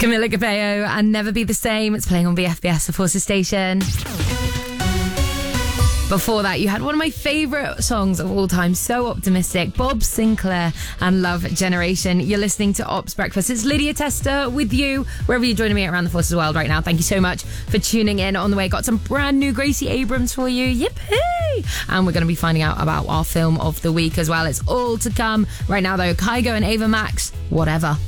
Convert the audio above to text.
Camila Cabello and Never Be the Same. It's playing on BFBS, the Forces Station. Before that, you had one of my favourite songs of all time, so optimistic, Bob Sinclair and Love Generation. You're listening to Ops Breakfast. It's Lydia Tester with you, wherever you're joining me around the Forces world right now. Thank you so much for tuning in. On the way, got some brand new Gracie Abrams for you. Yippee! And we're going to be finding out about our film of the week as well. It's all to come. Right now, though, Kygo and Ava Max, Whatever.